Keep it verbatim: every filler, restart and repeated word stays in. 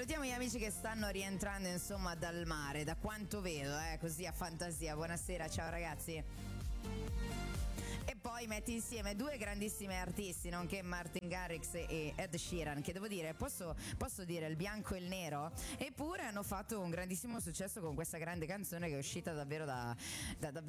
Salutiamo gli amici che stanno rientrando insomma dal mare, da quanto vedo, eh, così a fantasia. Buonasera, ciao ragazzi. E poi metti insieme due grandissimi artisti, nonché Martin Garrix e Ed Sheeran, che devo dire, posso, posso dire il bianco e il nero, eppure hanno fatto un grandissimo successo con questa grande canzone che è uscita davvero da, da davvero